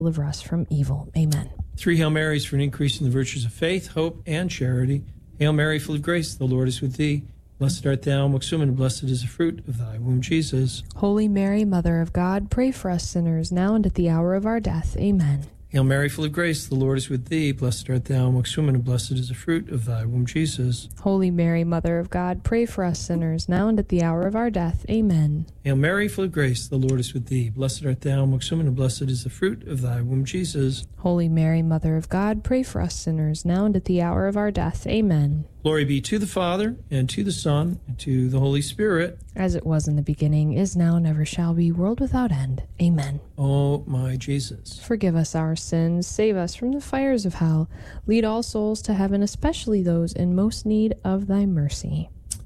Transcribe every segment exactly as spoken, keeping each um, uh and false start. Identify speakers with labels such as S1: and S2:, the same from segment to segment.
S1: deliver us from evil. Amen.
S2: Three Hail Marys for an increase in the virtues of faith, hope, and charity. Hail Mary, full of grace, the Lord is with thee. Blessed art thou amongst women, and blessed is the fruit of thy womb, Jesus.
S1: Holy Mary, Mother of God, pray for us sinners, now and at the hour of our death. Amen.
S2: Hail Mary, full of grace, the Lord is with thee. Blessed art thou amongst women, and blessed is the fruit of thy womb, Jesus.
S1: Holy Mary, Mother of God, pray for us sinners, now and at the hour of our death. Amen.
S2: Hail Mary, full of grace, the Lord is with thee. Blessed art thou amongst women, and blessed is the fruit of thy womb, Jesus.
S1: Holy Mary, Mother of God, pray for us sinners, now and at the hour of our death. Amen.
S2: Glory be to the Father, and to the Son, and to the Holy Spirit.
S1: As it was in the beginning, is now, and ever shall be, world without end. Amen.
S2: O my Jesus,
S1: forgive us our sins, save us from the fires of hell, lead all souls to heaven, especially those in most need of thy mercy.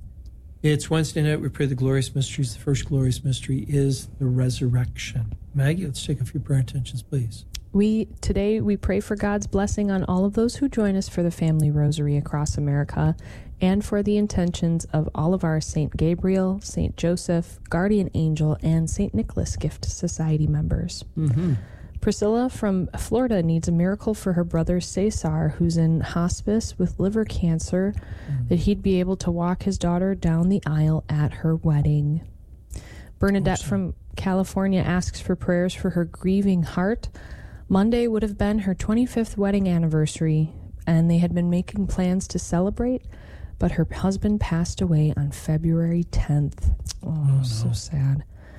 S2: It's Wednesday night. We pray the glorious mysteries. The first glorious mystery is the resurrection. Maggie, let's take a few prayer intentions, please.
S1: We today we pray for God's blessing on all of those who join us for the Family Rosary across America, and for the intentions of all of our Saint Gabriel, Saint Joseph, Guardian Angel, and Saint Nicholas Gift Society members.
S2: Mm-hmm.
S1: Priscilla from Florida needs a miracle for her brother Cesar, who's in hospice with liver cancer, mm-hmm. that he'd be able to walk his daughter down the aisle at her wedding. Bernadette awesome. from California asks for prayers for her grieving heart. Monday would have been her twenty-fifth wedding anniversary, and they had been making plans to celebrate, but her husband passed away on February tenth. Oh, oh no. So sad.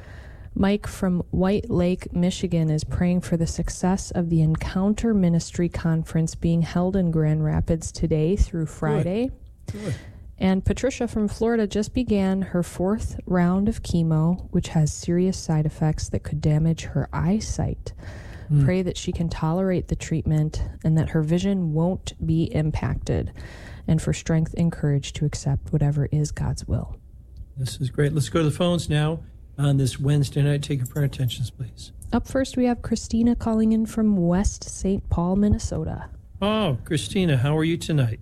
S1: Mike from White Lake, Michigan is praying for the success of the Encounter Ministry Conference being held in Grand Rapids today through Friday.
S2: Good. Good.
S1: And Patricia from Florida just began her fourth round of chemo, which has serious side effects that could damage her eyesight. Mm. Pray that she can tolerate the treatment and that her vision won't be impacted, and for strength and courage to accept whatever is God's will.
S2: This is great. Let's go to the phones now on this Wednesday night. Take your prayer intentions, please.
S1: Up first, we have Christina calling in from West Saint Paul, Minnesota.
S2: Oh, Christina, how are you tonight?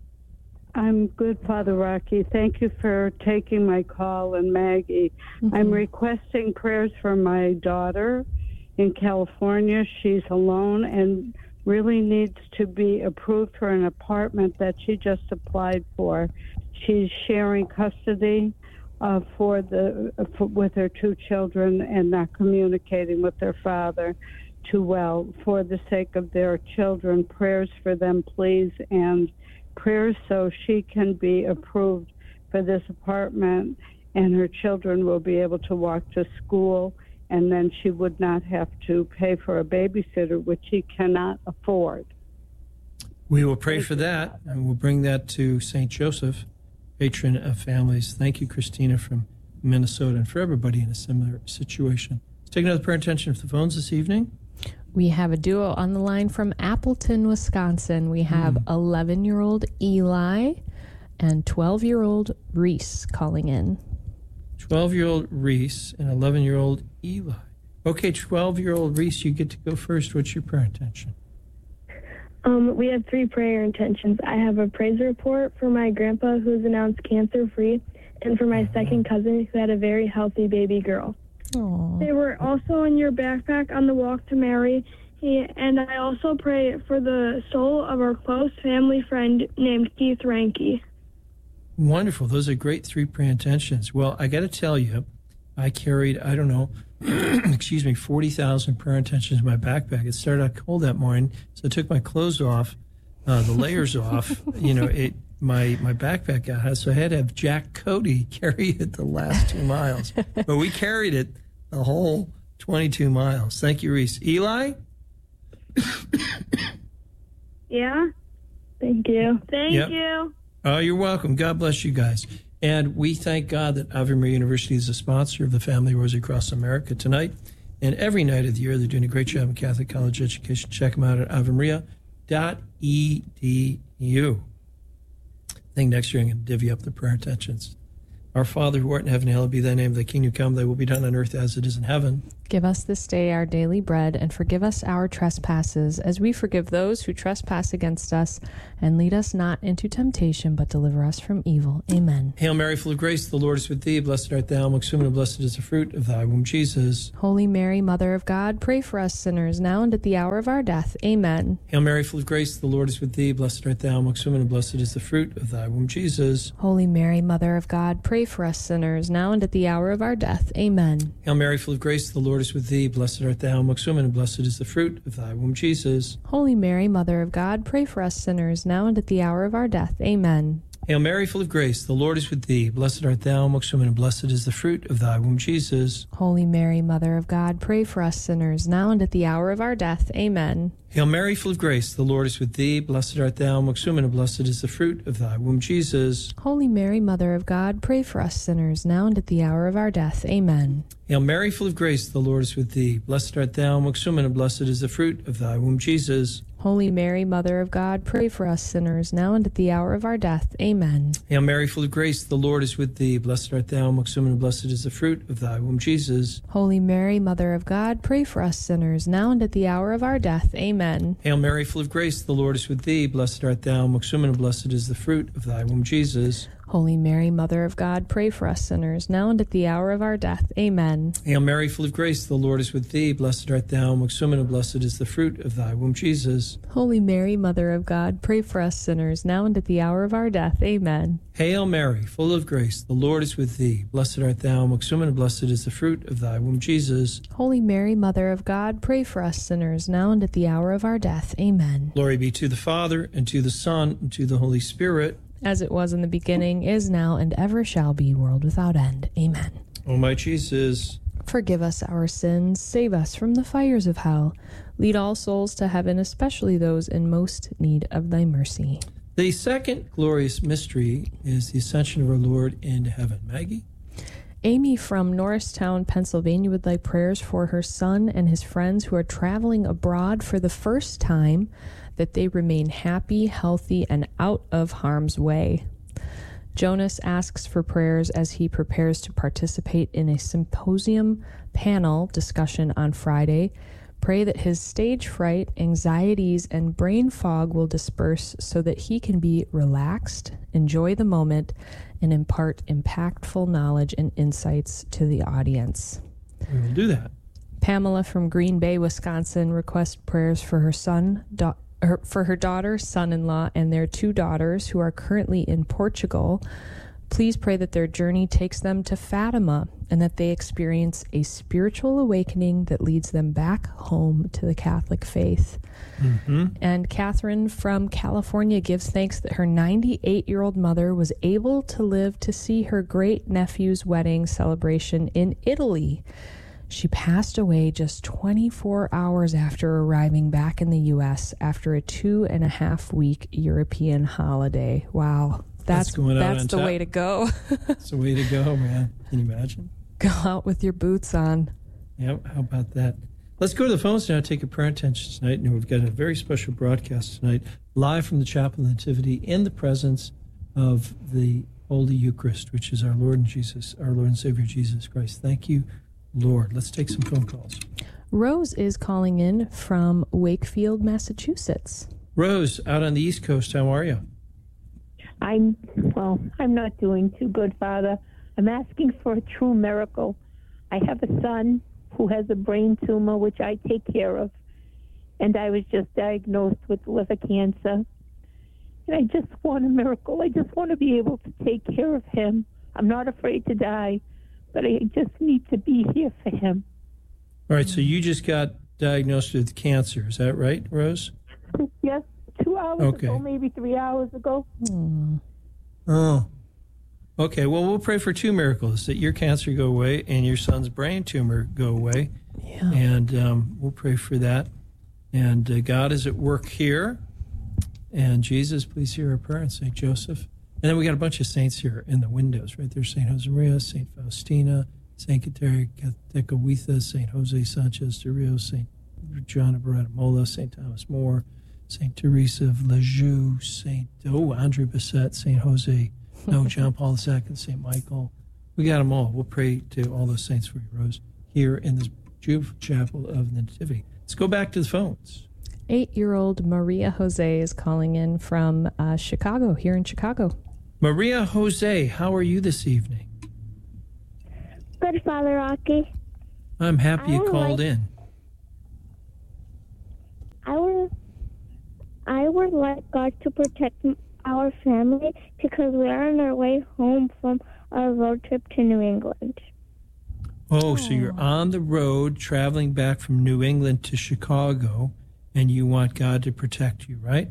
S3: I'm good, Father Rocky. Thank you for taking my call, and Maggie. Mm-hmm. I'm requesting prayers for my daughter in California. She's alone and really needs to be approved for an apartment that she just applied for. She's sharing custody uh, for the uh, for, with her two children and not communicating with their father too well. For the sake of their children, prayers for them, please, and prayers so she can be approved for this apartment and her children will be able to walk to school, and then she would not have to pay for a babysitter, which she cannot afford.
S2: We will pray for that, and we'll bring that to Saint Joseph, patron of families. Thank you, Christina from Minnesota, and for everybody in a similar situation. Let's take another prayer intention for the phones this evening.
S1: We have a duo on the line from Appleton, Wisconsin. We have mm. eleven-year-old Eli and twelve-year-old Reese calling in.
S2: twelve-year-old Reese and eleven-year-old Eli. Okay, twelve-year-old Reese, you get to go first. What's your prayer intention?
S4: Um, we have three prayer intentions. I have a praise report for my grandpa who's announced cancer-free, and for my uh-huh. second cousin who had a very healthy baby girl.
S1: Aww.
S4: They were also in your backpack on the walk to Mary, and I also pray for the soul of our close family friend named Keith Ranke.
S2: Wonderful. Those are great three prayer intentions. Well, I got to tell you, I carried, I don't know, excuse me, forty thousand prayer intentions in my backpack. It started out cold that morning, so I took my clothes off, uh, the layers off. You know, it my my backpack got hot, so I had to have Jack Cody carry it the last two miles. But we carried it the whole twenty-two miles. Thank you, Reese. Eli?
S4: Yeah? Thank you. Thank
S2: yep.
S4: you.
S2: Oh, you're welcome. God bless you guys. And we thank God that Ave Maria University is a sponsor of the Family Rosary Across America tonight. And every night of the year, they're doing a great job in Catholic college education. Check them out at ave maria dot e d u. I think next year I'm going to divvy up the prayer intentions. Our Father, who art in heaven, hallowed be thy name. Thy kingdom come, thy will be done on earth as it is in heaven.
S1: Give us this day our daily bread, and forgive us our trespasses, as we forgive those who trespass against us. And lead us not into temptation, but deliver us from evil. Amen.
S2: Hail Mary, full of grace, the Lord is with thee. Blessed art thou amongst women, and blessed is the fruit of thy womb, Jesus.
S1: Holy Mary, Mother of God, pray for us sinners, now and at the hour of our death. Amen.
S2: Hail Mary, full of grace, the Lord is with thee. Blessed art thou amongst women, and blessed is the fruit of thy womb, Jesus.
S1: Holy Mary, Mother of God, pray for us sinners, now and at the hour of our death. Amen.
S2: Hail Mary, full of grace, the Lord is with thee. Blessed art thou amongst women, and blessed is the fruit of thy womb, Jesus.
S1: Holy Mary, Mother of God, pray for us sinners, now and at the hour of our death. Amen.
S2: Hail Mary, full of grace, the Lord is with thee. Blessed art thou amongst women, and blessed is the fruit of thy womb, Jesus.
S1: Holy Mary, Mother of God, pray for us sinners, now and at the hour of our death. Amen.
S2: Hail Mary, full of grace, the Lord is with thee. Blessed art thou amongst women, and blessed is the fruit of thy womb, Jesus.
S1: Holy Mary, Mother of God, pray for us sinners, now and at the hour of our death. Amen.
S2: Hail Mary, full of grace, the Lord is with thee. Blessed art thou amongst women, and blessed is the fruit of thy womb, Jesus.
S1: Holy Mary, Mother of God, pray for us sinners, now and at the hour of our death. Amen.
S2: Hail Mary, full of grace, the Lord is with thee. Blessed art thou amongst women, and blessed is the fruit of thy womb, Jesus.
S1: Holy Mary, Mother of God, pray for us sinners, now and at the hour of our death. Amen.
S2: Hail Mary, full of grace, the Lord is with thee. Blessed art thou amongst women, and blessed is the fruit of thy womb, Jesus.
S1: Holy Mary, Mother of God, pray for us sinners, now and at the hour of our death. Amen.
S2: Hail Mary, full of grace, the Lord is with thee. Blessed art thou amongst women, and blessed is the fruit of thy womb, Jesus.
S1: Holy Mary, Mother of God, pray for us sinners, now and at the hour of our death. Amen.
S2: Hail Mary, full of grace, the Lord is with thee. Blessed art thou amongst women, and blessed is the fruit of thy womb, Jesus.
S1: Holy Mary, Mother of God, pray for us sinners, now and at the hour of our death. Amen.
S2: Glory be to the Father, and to the Son, and to the Holy Spirit.
S1: As it was in the beginning, is now, and ever shall be, world without end. Amen.
S2: O my Jesus,
S1: forgive us our sins, save us from the fires of hell. Lead all souls to heaven, especially those in most need of thy mercy.
S2: The second glorious mystery is the ascension of our Lord into heaven. Maggie?
S1: Amy from Norristown, Pennsylvania would like prayers for her son and his friends who are traveling abroad for the first time, that they remain happy, healthy, and out of harm's way. Jonas asks for prayers as he prepares to participate in a symposium panel discussion on Friday. Pray that his stage fright, anxieties, and brain fog will disperse so that he can be relaxed, enjoy the moment, and impart impactful knowledge and insights to the audience.
S2: We will do that.
S1: Pamela from Green Bay, Wisconsin requests prayers for her son, da- her, for her daughter, son-in-law, and their two daughters who are currently in Portugal. Please pray that their journey takes them to Fatima and that they experience a spiritual awakening that leads them back home to the Catholic faith.
S2: Mm-hmm.
S1: And Catherine from California gives thanks that her ninety-eight-year-old mother was able to live to see her great-nephew's wedding celebration in Italy. She passed away just twenty-four hours after arriving back in the U S after a two and a half week European holiday. Wow. That's
S2: That's, going out
S1: that's
S2: on
S1: the
S2: top.
S1: way to go.
S2: That's the way to go, man. Can you imagine?
S1: Go out with your boots on.
S2: Yep, how about that? Let's go to the phones now, take a prayer intention tonight. And we've got a very special broadcast tonight, live from the Chapel of the Nativity in the presence of the Holy Eucharist, which is our Lord and Jesus, our Lord and Savior Jesus Christ. Thank you, Lord. Let's take some phone calls.
S1: Rose is calling in from Wakefield, Massachusetts.
S2: Rose, out on the East Coast, how are you?
S5: I'm, well, I'm not doing too good, Father. I'm asking for a true miracle. I have a son who has a brain tumor, which I take care of, and I was just diagnosed with liver cancer. And I just want a miracle. I just want to be able to take care of him. I'm not afraid to die, but I just need to be here for him.
S2: All right, so you just got diagnosed with cancer. Is that right, Rose?
S5: Yes, two hours
S2: Okay.
S5: ago, maybe three hours ago.
S1: Hmm.
S2: Oh. Okay, well, we'll pray for two miracles, that your cancer go away and your son's brain tumor go away.
S1: Yeah.
S2: And um, we'll pray for that. And uh, God is at work here. And Jesus, please hear our prayer, and Saint Joseph. And then we got a bunch of saints here in the windows, right there. Saint Josemaria, Saint Faustina, Saint Catechuitha, Saint Jose Sanchez de Rios, Saint John of Beretta Mola, Saint Thomas More, Saint Teresa of Lisieux, Saint, oh, Andre Bessette, Saint Jose, no, John Paul the Second, Saint Michael, We got them all. We'll pray to all those saints for you, Rose, here in this beautiful chapel of the Nativity. Let's go back to the phones.
S1: Eight-year-old Maria Jose is calling in from uh, Chicago, here in Chicago.
S2: Maria Jose, how are you this evening?
S6: Good, Father Rocky.
S2: I'm happy
S6: I
S2: you called
S6: like,
S2: in.
S6: I would, I would like God to protect our family because we are on our way home from our road trip to New England.
S2: Oh, so you're on the road traveling back from New England to Chicago, and you want God to protect you, right?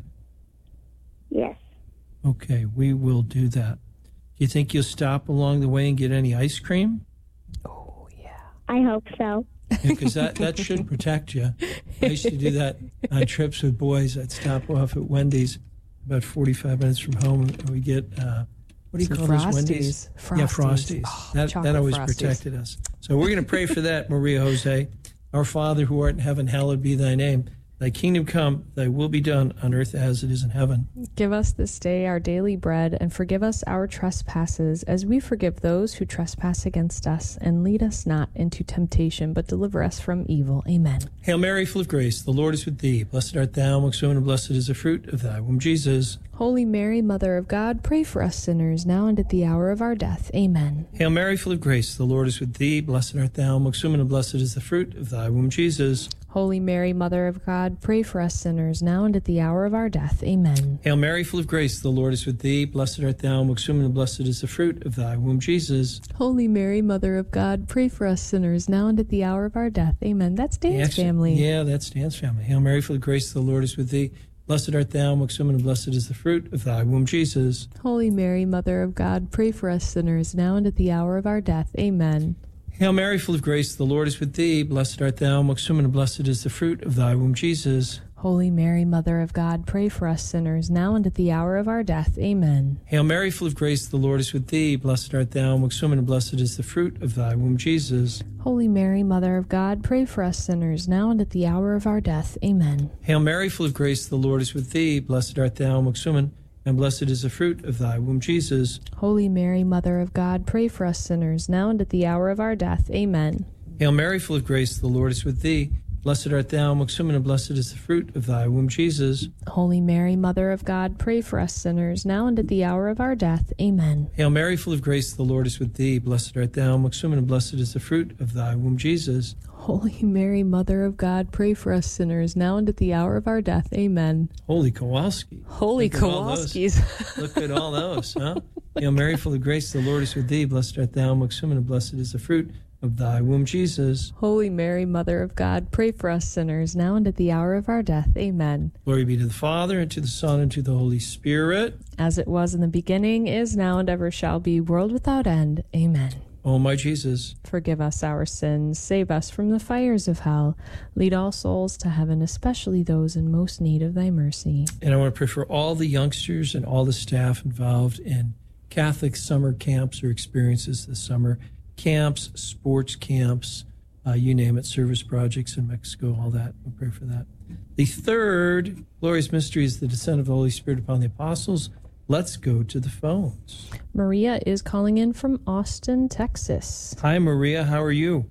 S6: Yes.
S2: Okay, we will do that. Do you think you'll stop along the way and get any ice cream?
S1: Oh, yeah.
S6: I hope so.
S2: Because yeah, that, that should protect you. I used to do that on trips with boys. I'd stop off at Wendy's about forty-five minutes from home, and we get, uh, what do you
S1: Some
S2: call
S1: Frosties.
S2: those Wendy's?
S1: Frosties.
S2: Yeah, Frosties.
S1: Oh,
S2: that,
S1: chocolate
S2: that always
S1: Frosties.
S2: protected us. So we're going to pray for that, Maria Jose. Our Father who art in heaven, hallowed be thy name. Thy kingdom come, thy will be done on earth as it is in heaven.
S1: Give us this day our daily bread, and forgive us our trespasses, as we forgive those who trespass against us. And lead us not into temptation, but deliver us from evil. Amen.
S2: Hail Mary, full of grace, the Lord is with thee. Blessed art thou amongst women, and blessed is the fruit of thy womb, Jesus.
S1: Holy Mary, Mother of God, pray for us sinners, now and at the hour of our death. Amen.
S2: Hail Mary, full of grace, the Lord is with thee. Blessed art thou amongst women, and blessed is the fruit of thy womb, Jesus.
S1: Holy Mary, Mother of God, pray for us sinners, now and at the hour of our death. Amen.
S2: Hail Mary, full of grace, the Lord is with thee. Blessed art thou amongst women, and blessed is the fruit of thy womb, Jesus.
S1: Holy Mary, Mother of God, pray for us sinners, now and at the hour of our death. Amen. That's Dan's
S2: Actually,
S1: family.
S2: Yeah, that's Dan's family. Hail Mary, full of grace, the Lord is with thee. Blessed art thou amongst women, and blessed is the fruit of thy womb, Jesus.
S1: Holy Mary, Mother of God, pray for us sinners, now and at the hour of our death. Amen.
S2: Hail Mary, full of grace, the Lord is with thee. Blessed art thou amongst women, and blessed is the fruit of thy womb, Jesus.
S1: Holy Mary, Mother of God, pray for us sinners, now and at the hour of our death. Amen.
S2: Hail Mary, full of grace, the Lord is with thee. Blessed art thou amongst women, and blessed is the fruit of thy womb, Jesus.
S1: Holy Mary, Mother of God, pray for us sinners, now and at the hour of our death. Amen.
S2: Hail Mary, full of grace, the Lord is with thee. Blessed art thou amongst women, and blessed is the fruit of thy womb, Jesus.
S1: Holy Mary, Mother of God, pray for us sinners, now and at the hour of our death. Amen.
S2: Hail Mary, full of grace, the Lord is with thee. Blessed art thou amongst women, and blessed is the fruit of thy womb, Jesus.
S1: Holy Mary, Mother of God, pray for us sinners, now and at the hour of our death. Amen.
S2: Hail Mary, full of grace, the Lord is with thee. Blessed art thou amongst women, and blessed is the fruit of thy womb, Jesus.
S1: Holy Mary, Mother of God, pray for us sinners, now and at the hour of our death. Amen.
S2: Holy Kowalski.
S1: Holy
S2: Look at all those.
S1: Kowalskis.
S2: Look at all those, huh? Hail Mary, full of grace, the Lord is with thee. Blessed art thou amongst women, and blessed is the fruit of thy womb, Jesus.
S1: Holy Mary, Mother of God, pray for us sinners, now and at the hour of our death. Amen.
S2: Glory be to the Father, and to the Son, and to the Holy Spirit.
S1: As it was in the beginning, is now, and ever shall be, world without end. Amen.
S2: O my Jesus,
S1: forgive us our sins, save us from the fires of hell, lead all souls to heaven, especially those in most need of thy mercy.
S2: And I want to pray for all the youngsters and all the staff involved in Catholic summer camps or experiences this summer. Camps, sports camps, uh, you name it, service projects in Mexico, all that. We'll pray for that. The third glorious mystery is the descent of the Holy Spirit upon the apostles. Let's go to the phones.
S1: Maria is calling in from Austin, Texas.
S2: Hi, Maria. How are you?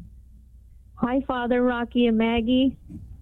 S5: Hi, Father Rocky and Maggie.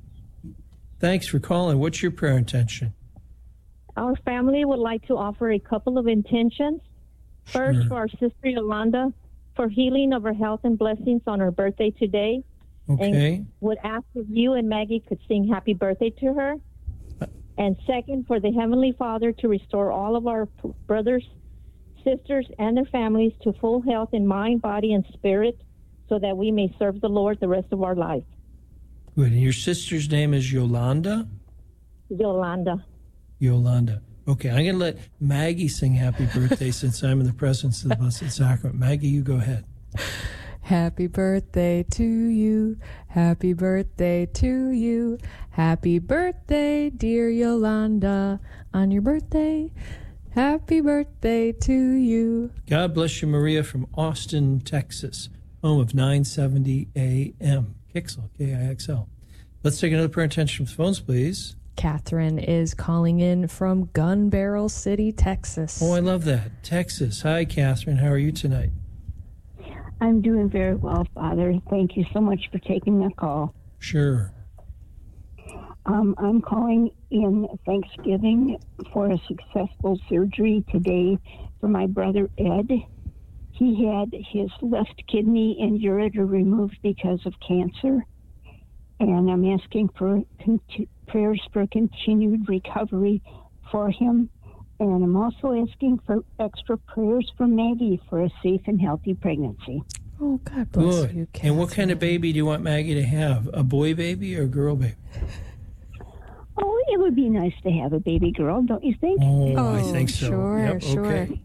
S2: Thanks for calling. What's your prayer intention?
S5: Our family would like to offer a couple of intentions. First,
S2: Sure.
S5: for our sister Yolanda, for healing of her health and blessings on her birthday today.
S2: Okay.
S5: And would ask if you and Maggie could sing happy birthday to her. And second, for the Heavenly Father to restore all of our brothers, sisters, and their families to full health in mind, body, and spirit, so that we may serve the Lord the rest of our life.
S2: Good. And your sister's name is Yolanda?
S5: Yolanda.
S2: Yolanda. Okay, I'm going to let Maggie sing happy birthday since I'm in the presence of the Blessed Sacrament. Maggie, you go ahead.
S1: Happy birthday to you. Happy birthday to you. Happy birthday, dear Yolanda. On your birthday, happy birthday to you.
S2: God bless you, Maria, from Austin, Texas, home of nine seventy A M. Kixel, K I X L. Let's take another prayer intention from the phones, please.
S1: Catherine is calling in from Gun Barrel City, Texas.
S2: Oh, I love that. Texas. Hi, Catherine. How are you tonight?
S7: I'm doing very well, Father. Thank you so much for taking the call.
S2: Sure.
S7: Um, I'm calling in Thanksgiving for a successful surgery today for my brother Ed. He had his left kidney and ureter removed because of cancer, and I'm asking for con- prayers for continued recovery for him. And I'm also asking for extra prayers for Maggie for a safe and healthy pregnancy.
S1: Oh, God bless
S2: Good.
S1: you, Catherine.
S2: And what kind of baby do you want Maggie to have? A boy baby or a girl baby?
S7: Oh, it would be nice to have a baby girl, don't you think?
S2: Oh,
S1: Oh,
S2: I think so.
S1: sure,
S2: Yep,
S1: sure.
S2: okay.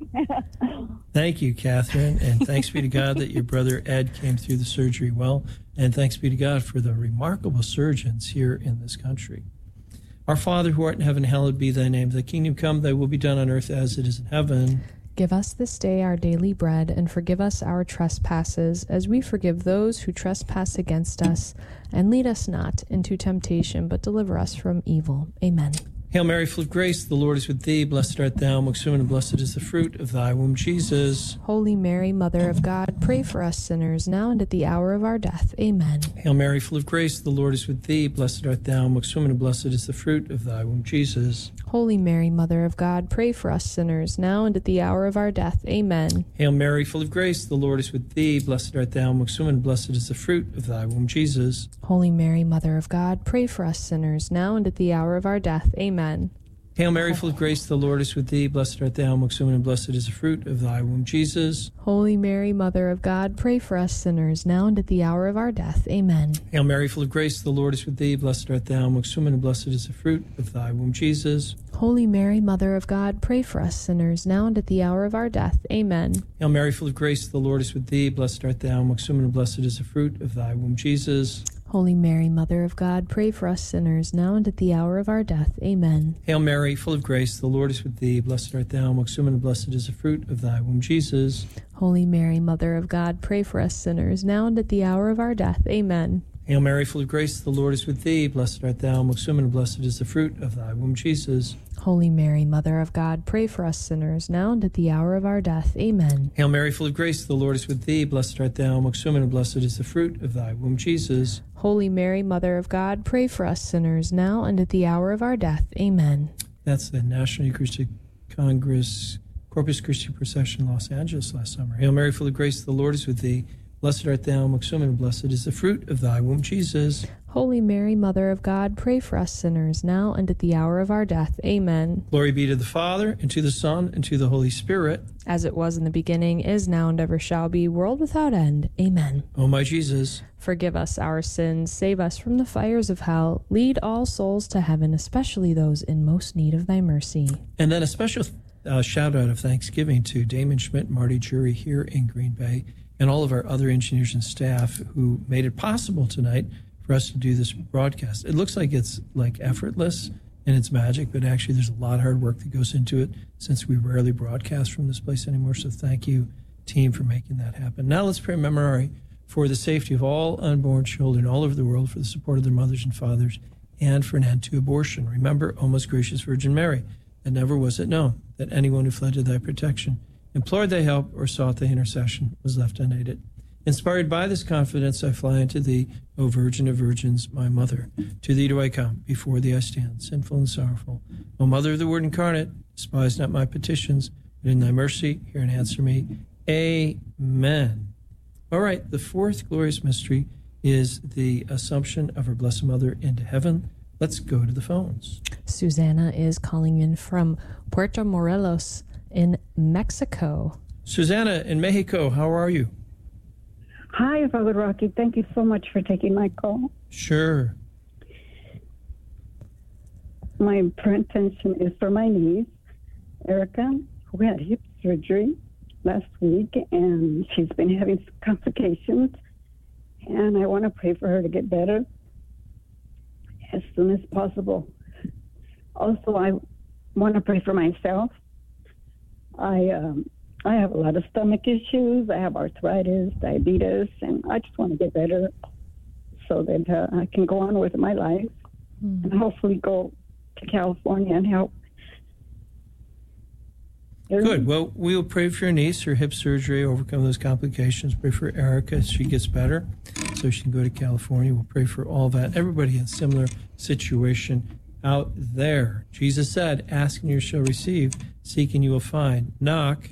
S2: Thank you, Catherine. And thanks be to God that your brother Ed came through the surgery well. And thanks be to God for the remarkable surgeons here in this country. Our Father who art in heaven, hallowed be thy name. Thy kingdom come, thy will be done on earth as it is in heaven.
S1: Give us this day our daily bread, and forgive us our trespasses, as we forgive those who trespass against us. And lead us not into temptation, but deliver us from evil. Amen.
S2: Hail Mary, full of grace, the Lord is with thee. Blessed art thou amongst women, and blessed is the fruit of thy womb, Jesus.
S1: Holy Mary, Mother of God, pray for us sinners, now and at the hour of our death. Amen.
S2: Hail Mary, full of grace, the Lord is with thee. Blessed art thou amongst women, and blessed is the fruit of thy womb, Jesus.
S1: Holy Mary, Mother of God, pray for us sinners, now and at the hour of our death. Amen.
S2: Hail Mary, full of grace, the Lord is with thee. Blessed art thou amongst women, and blessed is the fruit of thy womb, Jesus.
S1: Holy Mary, Mother of God, pray for us sinners, now and at the hour of our death. Amen.
S2: Hail Mary, full of grace, the Lord is with thee. Blessed art thou amongst women, and blessed is the fruit of thy womb, Jesus.
S1: Holy Mary, Mother of God, pray for us sinners, now and at the hour of our death. Amen.
S2: Hail Mary, full of grace, the Lord is with thee. Blessed art thou amongst women, and blessed is the fruit of thy womb, Jesus.
S1: Holy Mary, Mother of God, pray for us sinners, now and at the hour of our death. Amen.
S2: Hail Mary, full of grace, the Lord is with thee. Blessed art thou amongst women, and blessed is the fruit of thy womb, Jesus.
S1: Holy Mary, Mother of God, pray for us sinners, now and at the hour of our death. Amen.
S2: Hail Mary, full of grace, the Lord is with thee. Blessed art thou amongst women, and blessed is the fruit of thy womb, Jesus.
S1: Holy Mary, Mother of God, pray for us sinners, now and at the hour of our death. Amen.
S2: Hail Mary, full of grace, the Lord is with thee. Blessed art thou amongst women, and blessed is the fruit of thy womb, Jesus.
S1: Holy Mary, Mother of God, pray for us sinners, now and at the hour of our death. Amen.
S2: Hail Mary, full of grace, the Lord is with thee. Blessed art thou amongst women, and blessed is the fruit of thy womb, Jesus.
S1: Holy Mary, Mother of God, pray for us sinners, now and at the hour of our death. Amen.
S2: That's the National Eucharistic Congress Corpus Christi procession in Los Angeles last summer. Hail Mary, full of grace, the Lord is with thee. Blessed art thou amongst women, and blessed is the fruit of thy womb, Jesus.
S1: Holy Mary, Mother of God, pray for us sinners, now and at the hour of our death. Amen.
S2: Glory be to the Father, and to the Son, and to the Holy Spirit.
S1: As it was in the beginning, is now, and ever shall be, world without end. Amen.
S2: O my Jesus,
S1: forgive us our sins, save us from the fires of hell, lead all souls to heaven, especially those in most need of thy mercy.
S2: And then a special uh, shout-out of thanksgiving to Damon Schmidt and Marty Jury here in Green Bay, and all of our other engineers and staff who made it possible tonight for us to do this broadcast. It looks like it's like effortless and it's magic, but actually there's a lot of hard work that goes into it since we rarely broadcast from this place anymore. So thank you, team, for making that happen. Now let's pray memorare for the safety of all unborn children all over the world, for the support of their mothers and fathers, and for an end to abortion. Remember, O most gracious Virgin Mary, that never was it known that anyone who fled to thy protection, implored thy help, or sought thy intercession was left unaided. Inspired by this confidence, I fly unto thee, O Virgin of Virgins, my Mother. To thee do I come, before thee I stand, sinful and sorrowful. O Mother of the Word incarnate, despise not my petitions, but in thy mercy hear and answer me. Amen. All right, the fourth glorious mystery is the Assumption of our Blessed Mother into heaven. Let's go to the phones.
S1: Susanna is calling in from Puerto Morelos in Mexico.
S2: Susanna in Mexico, how are you?
S8: Hi, Father Rocky. Thank you so much for taking my call.
S2: Sure.
S8: My prayer intention is for my niece, Erica, who had hip surgery last week, and she's been having complications, and I want to pray for her to get better as soon as possible. Also, I want to pray for myself. I um, I have a lot of stomach issues. I have arthritis, diabetes, and I just want to get better so that uh, I can go on with my life mm. and hopefully go to California and help
S2: Good. Well, we will pray for your niece, her hip surgery, overcome those complications. Pray for Erica as she gets better so she can go to California. We'll pray for all that. Everybody in a similar situation out there. Jesus said, ask and you shall receive, seek and you will find, knock,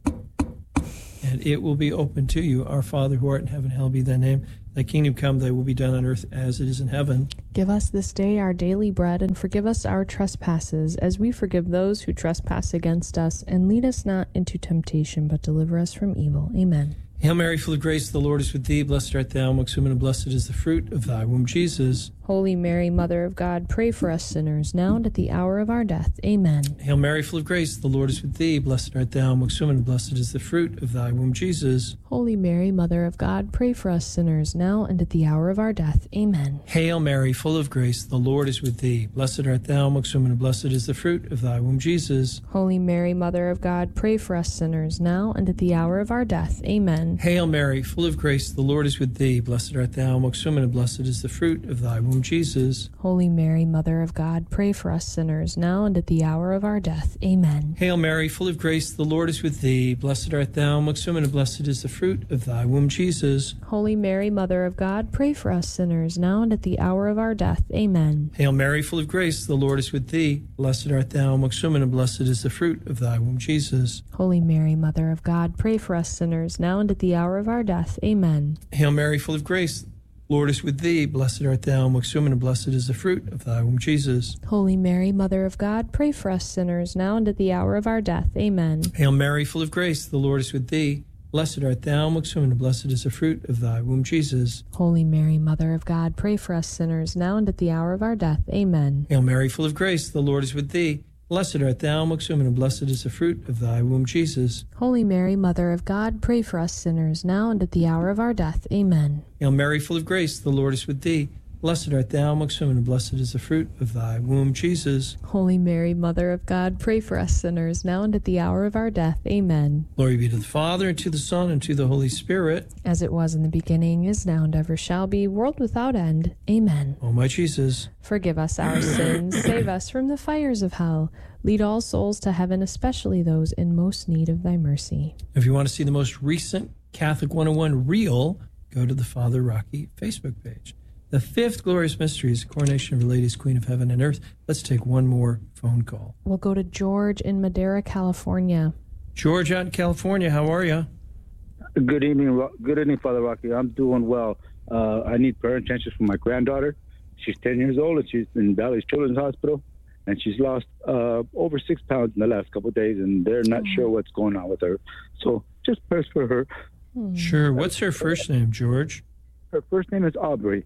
S2: and it will be open to you. Our Father who art in heaven, hallowed be thy name. Thy kingdom come, thy will be done on earth as it is in heaven.
S1: Give us this day our daily bread, and forgive us our trespasses, as we forgive those who trespass against us. And lead us not into temptation, but deliver us from evil. Amen.
S2: Hail Mary, full of grace, the Lord is with thee. Blessed art thou amongst women, and blessed is the fruit of thy womb, Jesus.
S1: Holy Mary, Mother of God, pray for us sinners, now and at the hour of our death. Amen.
S2: Hail Mary, full of grace, the Lord is with thee. Blessed art thou amongst women, and blessed is the fruit of thy womb, Jesus.
S1: Holy Mary, Mother of God, pray for us sinners, now and at the hour of our death. Amen.
S2: Hail Mary, full of grace, the Lord is with thee. Blessed art thou amongst women, and blessed is the fruit of thy womb, Jesus.
S1: Holy Mary, Mother of God, pray for us sinners, now and at the hour of our death. Amen.
S2: Hail Mary, full of grace, the Lord is with thee. Blessed art thou amongst women, and blessed is the fruit of thy womb, Jesus.
S1: Holy Mary, Mother of God, pray for us sinners, now and at the hour of our death. Amen.
S2: Hail Mary, full of grace, the Lord is with thee. Blessed art thou amongst women, and blessed is the fruit of thy womb, Jesus.
S1: Holy Mary, Mother of God, pray for us sinners, now and at the hour of our death. Amen.
S2: Hail Mary, full of grace, the Lord is with thee. Blessed art thou amongst women, and blessed is the fruit of thy womb, Jesus.
S1: Holy Mary, Mother of God, pray for us sinners, now and at the hour of our death. Amen.
S2: Hail Mary, full of grace, Lord is with thee. Blessed art thou amongst women, and blessed is the fruit of thy womb, Jesus.
S1: Holy Mary, Mother of God, pray for us sinners, now and at the hour of our death. Amen.
S2: Hail Mary, full of grace, the Lord is with thee. Blessed art thou amongst women, and blessed is the fruit of thy womb, Jesus.
S1: Holy Mary, Mother of God, pray for us sinners, now and at the hour of our death. Amen.
S2: Hail Mary, full of grace, the Lord is with thee. Blessed art thou amongst women, and blessed is the fruit of thy womb, Jesus.
S1: Holy Mary, Mother of God, pray for us sinners, now and at the hour of our death. Amen.
S2: Hail Mary, full of grace, the Lord is with thee. Blessed art thou amongst women, and blessed is the fruit of thy womb, Jesus.
S1: Holy Mary, Mother of God, pray for us sinners, now and at the hour of our death. Amen.
S2: Glory be to the Father, and to the Son, and to the Holy Spirit.
S1: As it was in the beginning, is now, and ever shall be, world without end. Amen.
S2: O my Jesus,
S1: forgive us our sins, save us from the fires of hell. Lead all souls to heaven, especially those in most need of thy mercy.
S2: If you want to see the most recent Catholic one oh one reel, go to the Father Rocky Facebook page. The fifth glorious mystery is the coronation of Our Lady as Queen of Heaven and Earth. Let's take one more phone call.
S1: We'll go to George in Madera, California.
S2: George out in California, how are you?
S9: Good evening, good evening, Father Rocky. I'm doing well. Uh, I need prayer intentions for my granddaughter. She's ten years old, and she's in Valley's Children's Hospital, and she's lost uh, over six pounds in the last couple of days, and they're not oh. sure what's going on with her. So just prayers for her.
S2: Hmm. Sure. What's her first name, George?
S9: Her first name is Aubrey.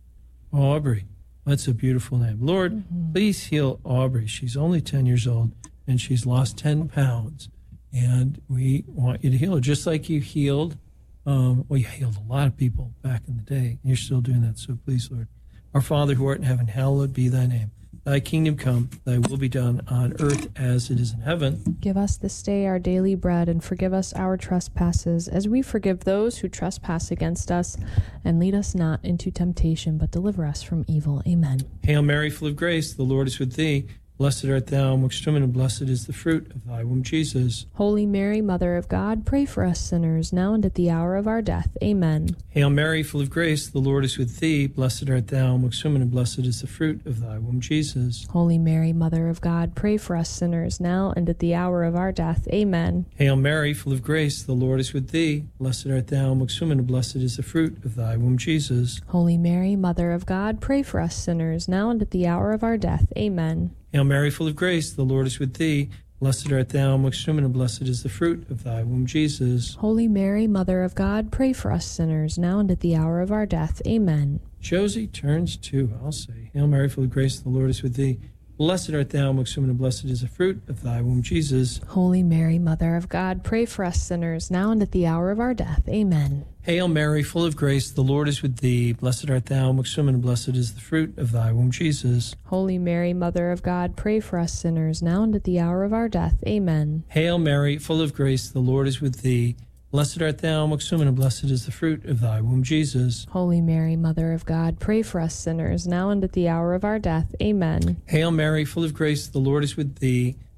S2: Aubrey. That's a beautiful name. Lord, mm-hmm. please heal Aubrey. She's only ten years old, and she's lost ten pounds. And we want you to heal her, just like you healed. Um, well, you healed a lot of people back in the day. And you're still doing that, so please, Lord. Our Father who art in heaven, hallowed be thy name. Thy kingdom come, thy will be done on earth as it is in heaven.
S1: Give us this day our daily bread, and forgive us our trespasses, as we forgive those who trespass against us. And lead us not into temptation, but deliver us from evil. Amen.
S2: Hail Mary, full of grace, the Lord is with thee. Blessed art thou amongst women, and blessed is the fruit of thy womb, Jesus.
S1: Holy Mary, Mother of God, pray for us sinners, now and at the hour of our death. Amen.
S2: Hail Mary, full of grace, the Lord is with thee. Blessed art thou amongst women, and blessed is the fruit of thy womb, Jesus.
S1: Holy Mary, Mother of God, pray for us sinners, now and at the hour of our death. Amen.
S2: Hail Mary, full of grace, the Lord is with thee. Blessed art thou amongst women, and blessed is the fruit of thy womb, Jesus.
S1: Holy Mary, Mother of God, pray for us sinners, now and at the hour of our death. Amen.
S2: Hail Mary, full of grace, the Lord is with thee. Blessed art thou amongst women, and blessed is the fruit of thy womb, Jesus.
S1: Holy Mary, Mother of God, pray for us sinners, now and at the hour of our death. Amen.
S2: Josie turns to, I'll say, Hail Mary, full of grace, the Lord is with thee. Blessed art thou amongst women, and blessed is the fruit of thy womb, Jesus.
S1: Holy Mary, Mother of God, pray for us sinners, now and at the hour of our death. Amen.
S2: Hail Mary, full of grace, the Lord is with thee. Blessed art thou amongst women, and blessed is the fruit of thy womb, Jesus.
S1: Holy Mary, Mother of God, pray for us sinners, now and at the hour of our death. Amen.
S2: Hail Mary, full of grace, the Lord is with thee. Blessed art thou amongst women, and blessed is the fruit of thy womb, Jesus.
S1: Holy Mary, Mother of God, pray for us sinners, now and at the hour of our death. Amen.
S2: Hail Mary, full of grace, the Lord is with thee.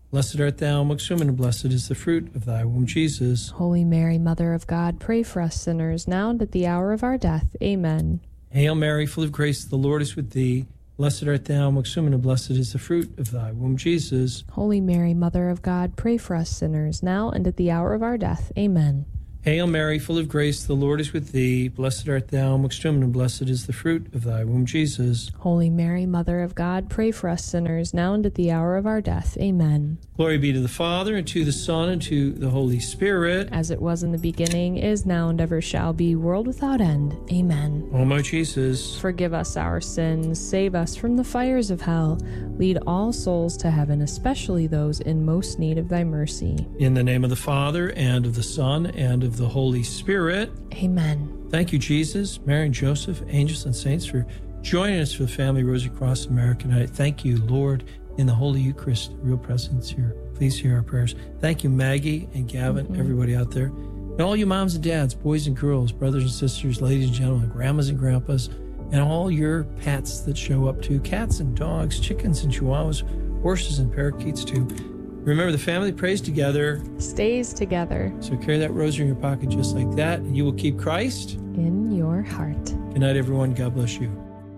S2: Blessed art thou amongst women, and blessed is the fruit of thy womb, Jesus.
S1: Holy Mary, Mother of God, pray for us sinners, now and at the hour of our death. Amen.
S2: Hail Mary, full of grace, the Lord is with thee. Blessed art thou amongst women, and blessed is the fruit of thy womb, Jesus.
S1: Holy Mary, Mother of God, pray for us sinners, now and at the hour of our death. Amen.
S2: Hail Mary, full of grace, the Lord is with thee. Blessed art thou amongst women, and blessed is the fruit of thy womb, Jesus.
S1: Holy Mary, Mother of God, pray for us sinners, now and at the hour of our death. Amen.
S2: Glory be to the Father, and to the Son, and to the Holy Spirit.
S1: As it was in the beginning, is now, and ever shall be, world without end. Amen.
S2: O my Jesus,
S1: forgive us our sins, save us from the fires of hell, lead all souls to heaven, especially those in most need of thy mercy.
S2: In the name of the Father, and of the Son, and of the Holy Spirit.
S1: Amen.
S2: Thank you, Jesus, Mary and Joseph, angels and saints, for joining us for the Family Rosary Cross America night. Thank you, Lord, in the Holy Eucharist, real presence here. Please hear our prayers. Thank you, Maggie and Gavin, mm-hmm. everybody out there. And all you moms and dads, boys and girls, brothers and sisters, ladies and gentlemen, grandmas and grandpas, and all your pets that show up too, cats and dogs, chickens and chihuahuas, horses and parakeets too. Remember, the family prays together,
S1: stays together.
S2: So carry that rosary in your pocket just like that, and you will keep Christ
S1: in your heart.
S2: Good night, everyone. God bless you.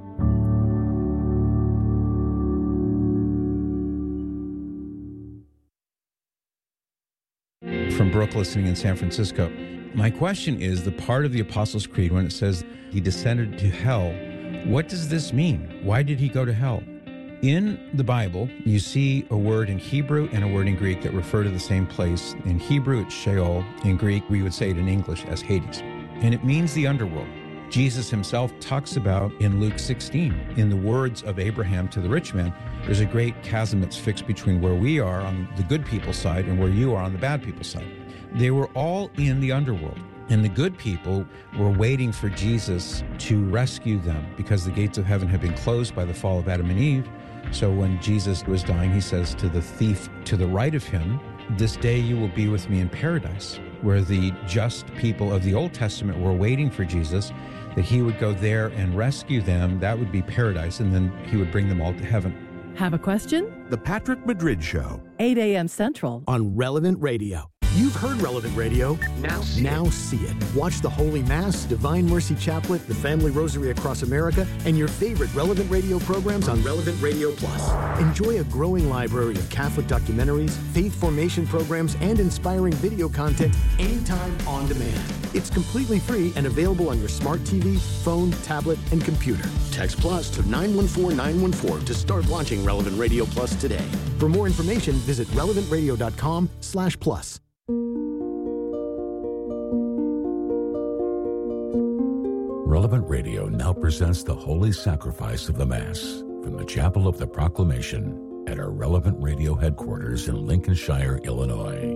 S10: From Brooke, listening in San Francisco. My question is, the part of the Apostles' Creed when it says he descended to hell, what does this mean? Why did he go to hell? In the Bible, you see a word in Hebrew and a word in Greek that refer to the same place. In Hebrew, it's Sheol. In Greek, we would say it in English as Hades. And it means the underworld. Jesus himself talks about in Luke sixteen, in the words of Abraham to the rich man, there's a great chasm that's fixed between where we are on the good people's side and where you are on the bad people's side. They were all in the underworld. And the good people were waiting for Jesus to rescue them because the gates of heaven had been closed by the fall of Adam and Eve. So when Jesus was dying, he says to the thief to the right of him, "This day you will be with me in paradise," where the just people of the Old Testament were waiting for Jesus, that he would go there and rescue them. That would be paradise, and then he would bring them all to heaven.
S11: Have a question?
S12: The Patrick Madrid Show.
S11: eight a.m. Central.
S12: On Relevant Radio. You've heard Relevant Radio. Now see, now it. see it. Watch the Holy Mass, Divine Mercy Chaplet, the Family Rosary Across America, and your favorite Relevant Radio programs on Relevant Radio Plus. Enjoy a growing library of Catholic documentaries, faith formation programs, and inspiring video content anytime on demand. It's completely free and available on your smart T V, phone, tablet, and computer. Text Plus to nine one four nine one four to start launching Relevant Radio Plus today. For more information, visit relevant radio dot com slash plus.
S13: Relevant Radio now presents the Holy Sacrifice of the Mass from the Chapel of the Proclamation at our Relevant Radio headquarters in Lincolnshire, Illinois.